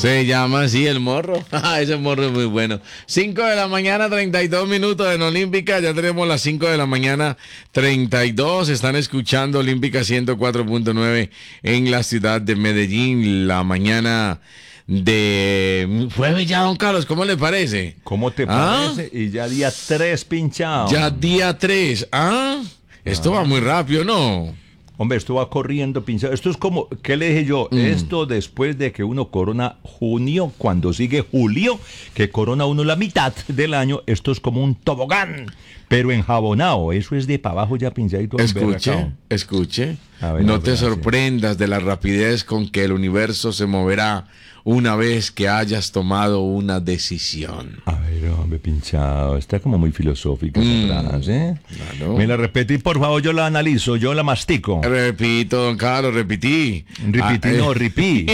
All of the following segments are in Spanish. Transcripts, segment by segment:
Se llama así el morro. Ese morro es muy bueno. 5 de la mañana, 32 minutos en Olímpica. Ya tenemos las 5 de la mañana, 32. Están escuchando Olímpica 104.9 en la ciudad de Medellín. La mañana de jueves ya, don Carlos. ¿Cómo le parece? ¿Cómo te parece? Y ya día 3 pinchado. Ya día 3. Esto va muy rápido, ¿no? Hombre, esto va corriendo, pinchado. Esto es como, ¿qué le dije yo? Esto después de que uno corona junio, cuando sigue julio, que corona uno la mitad del año, esto es como un tobogán, pero enjabonado. Eso es de para abajo ya pinchadito. Escuche. No te sorprendas de la rapidez con que el universo se moverá una vez que hayas tomado una decisión. A ver, hombre, pinchado. Está como muy filosófica esa frase, ¿eh? Claro. Me la repetí, por favor, yo la analizo, yo la mastico. Repito, don Carlos, repetí. Ripí.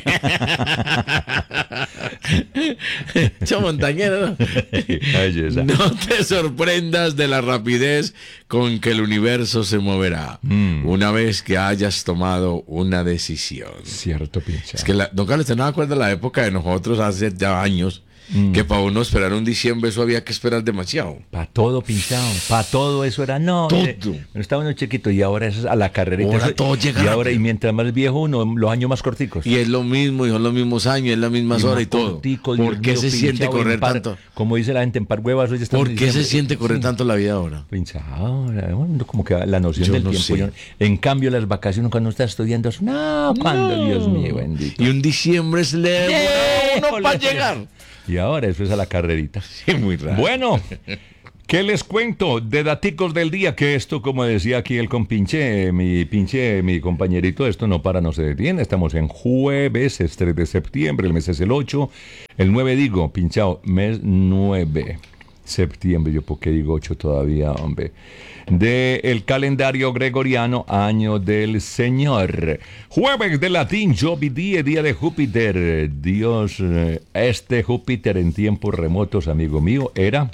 Montañero, ¿no? No te sorprendas de la rapidez con que el universo se moverá una vez que hayas tomado una decisión. Cierto, pinchado. Es que, don Carlos, ¿usted no se acuerda de la época de nosotros hace ya años? Que para uno esperar un diciembre eso había que esperar demasiado. Para todo, pinchado. Para todo eso era no. Todo. Estaba uno chiquito y ahora es a la carrerita. Ahora todo llega y ahora, rápido. y mientras más viejo uno, los años más corticos. Y es lo mismo, y son los mismos años, es las mismas horas y todo. Cortico, ¿Por qué Dios mío, se siente pinchado, correr en par, tanto? Como dice la gente, en par huevas hoy estamos ¿Por qué se siente correr tanto la vida ahora? Pinchado, bueno, como que la noción Yo del no tiempo. sé. En cambio, las vacaciones cuando está estudiando, cuando, Dios mío, bendito. Y un diciembre se le demora a uno para llegar. Y ahora eso es a la carrerita. Sí, muy raro. Bueno, ¿qué les cuento de daticos del día? Que esto, como decía aquí el compinche, mi compañerito, esto no para, no se detiene. Estamos en jueves, es 3 de septiembre, el mes es el 8. El 9 digo, pinchado, mes 9. Septiembre, yo por qué digo 8 todavía, hombre. De el calendario gregoriano, año del Señor. Jueves de latín, Jovidie, día de Júpiter. Dios, este Júpiter en tiempos remotos, amigo mío, era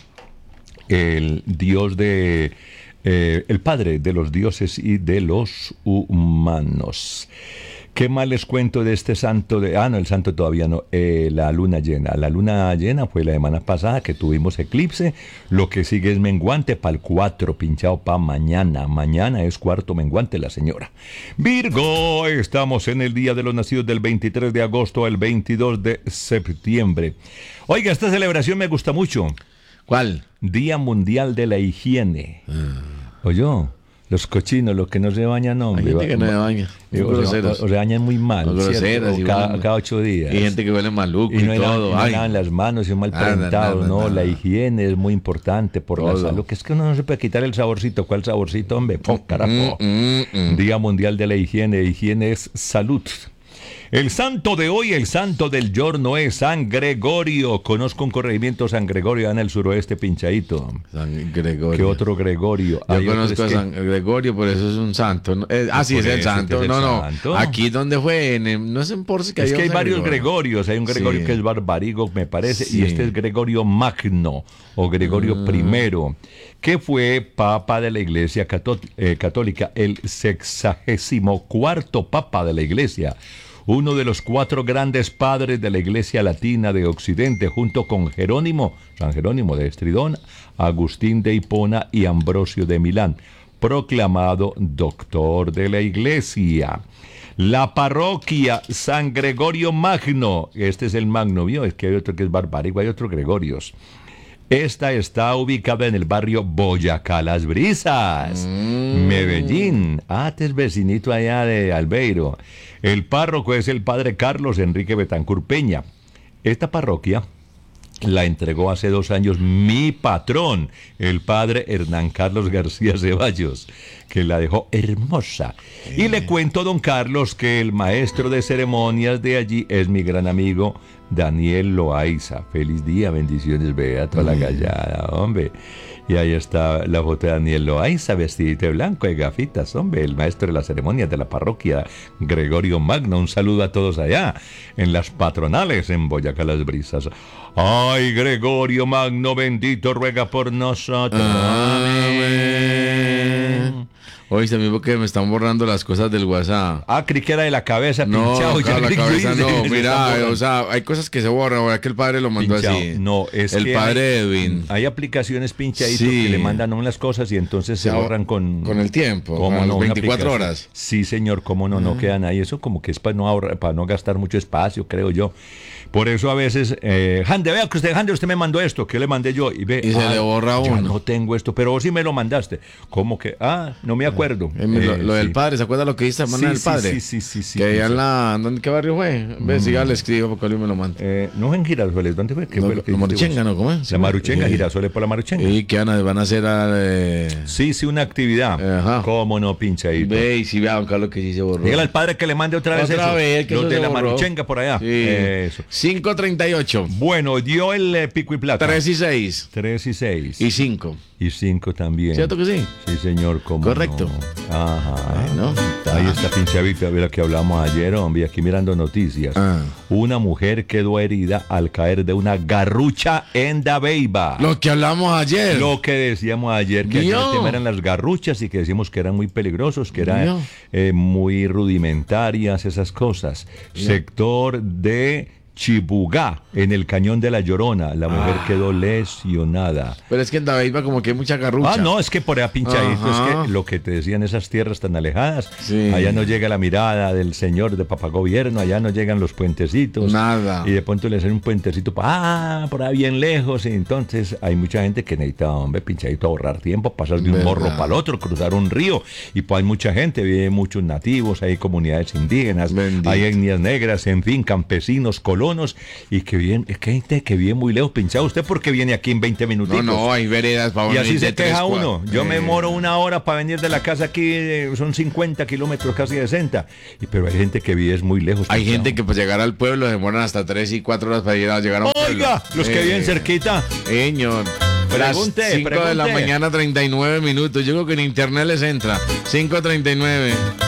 el dios de... el padre de los dioses y de los humanos. ¿Qué más les cuento de este santo? No, el santo todavía no. La luna llena. La luna llena fue la semana pasada que tuvimos eclipse. Lo que sigue es menguante para el 4, pinchado para mañana. Mañana es cuarto menguante, la señora. Virgo, estamos en el día de los nacidos del 23 de agosto al 22 de septiembre. Oiga, esta celebración me gusta mucho. ¿Cuál? Día Mundial de la Higiene. ¿Oyó? Los cochinos, los que no se bañan, hombre. Hay gente que no se baña. O se bañan muy mal. Groseras. Cada 8 días. Y gente que huele maluco y no todo. No lavan las manos y son mal presentados. No, la higiene es muy importante por todo. La salud. Que es que uno no se puede quitar el saborcito. ¿Cuál saborcito, hombre? Carajo. Día Mundial de la Higiene. Higiene es salud. El santo de hoy, el santo del giorno es San Gregorio. Conozco un corregimiento San Gregorio en el suroeste, pinchadito. San Gregorio. ¿Qué otro Gregorio? Yo conozco a San Gregorio, por eso es un santo. ¿No? Sí, es el santo. Santo. Aquí donde fue, no es en Porce que es que hay varios Gregorios. Hay un Gregorio que es Barbarigo, me parece, y este es Gregorio Magno o Gregorio I, que fue papa de la Iglesia Católica, el 64º papa de la Iglesia. Uno de los 4 grandes padres de la Iglesia Latina de Occidente, junto con Jerónimo, San Jerónimo de Estridón, Agustín de Hipona y Ambrosio de Milán, proclamado doctor de la Iglesia. La parroquia San Gregorio Magno, este es el Magno, ¿vio? Es que hay otro que es Barbárico, hay otro Gregorios. Esta está ubicada en el barrio Boyacá Las Brisas, Medellín. Este es vecinito allá de Albeiro. El párroco es el padre Carlos Enrique Betancur Peña. Esta parroquia la entregó hace 2 años mi patrón, el padre Hernán Carlos García Ceballos, que la dejó hermosa. Y le cuento, don Carlos, que el maestro de ceremonias de allí es mi gran amigo Daniel Loaiza. Feliz día, bendiciones, vea toda la gallada, hombre. Y ahí está la foto de Daniel Loaiza, vestidito de blanco y gafitas, hombre, el maestro de las ceremonias de la parroquia Gregorio Magno. Un saludo a todos allá, en las patronales, en Boyacá Las Brisas. Ay, Gregorio Magno, bendito, ruega por nosotros. Amén. Oíste, amigo, que me están borrando las cosas del WhatsApp. Ah, creí que era de la cabeza No, pinchado. claro, la creí que cabeza dice, no. se están Mira, borrando. o sea, hay cosas que se borran. ¿Verdad que el padre lo mandó Pinchado. así? No, es el que padre Edwin. hay aplicaciones pinchaditos Sí. que le mandan a uno las cosas y entonces se Ya, borran con el tiempo, ¿Cómo a las no? Una 24 aplicación. horas. Sí, señor, cómo no, no quedan ahí. Eso como que es para no ahorrar, para no gastar mucho espacio, creo yo. Por eso a veces, Hande, vea que usted me mandó esto, que yo le mandé yo. Y ve, Y se le borra a ya uno. no tengo esto, pero vos sí me lo mandaste. ¿Cómo que? No me acuerdo. Lo del Sí. padre, ¿se acuerda lo que dice hermana Sí, del sí, padre? sí, Que allá sí. en la... ¿Qué barrio fue? Ve, si ya le escribo porque hoy me lo manda. No en Girasoles, ¿dónde fue? ¿Qué No, fue lo que la dijiste Maruchenga, vos? ¿no? ¿Cómo es? La Maruchenga, Sí. Girasoles por la Maruchenga. Y que van a hacer... Sí, una actividad. Ajá. ¿Cómo no, pinchadito? Ve, y si vea, don Carlos, que sí se borró. Dígale al padre que le mande otra vez Otra eso. vez, que Los eso de se la borró. Maruchenga por allá. Sí. Eso. 5:38. Bueno, dio el pico y plata. 3 y 6. 3 y 6. Y 5. Y 5 también. ¿Cierto que sí? Sí, señor, ¿cómo Correcto. no? Ajá. Bueno, Ahí está pinchadito, de la que hablamos ayer, hombre, aquí mirando noticias. Ah. Una mujer quedó herida al caer de una garrucha en Dabeiba. Lo que hablamos ayer. Lo que decíamos ayer, que Vio. el tema eran las garruchas y que decíamos que eran muy peligrosos, que eran Vio. muy rudimentarias, esas cosas. Sector de Chibugá, en el cañón de la Llorona. La mujer quedó lesionada. Pero es que en David va como que hay mucha garrucha. No, es que por allá pinchadito, Ajá. es que lo que te decían esas tierras tan alejadas, Sí. allá no llega la mirada del señor de papá gobierno, allá no llegan los puentecitos. Nada. Y de pronto le hacen un puentecito, por ahí bien lejos, y entonces hay mucha gente que necesita, hombre, pinchadito, ahorrar tiempo, pasar de un ¿Verdad? morro para el otro, cruzar un río, y pues hay mucha gente, vive muchos nativos, hay comunidades indígenas, Bendito. hay etnias negras, en fin, campesinos, colonos, y que viven, es que hay gente que vive muy lejos, pinchado usted porque viene aquí en 20 minutitos. No, hay veredas para uno Y así ir de se queja 3, uno. Yo me moro una hora para venir de la casa aquí, son 50 kilómetros, casi 60. Pero hay gente que vive muy lejos. Hay pinchado. gente que para llegar al pueblo demoran hasta 3 y 4 horas para llegar a un pueblo. Oiga, los que viven cerquita. Señor. Pregunte, 5 de la pregunte. mañana, 39 minutos. Yo creo que en internet les entra. 5:39.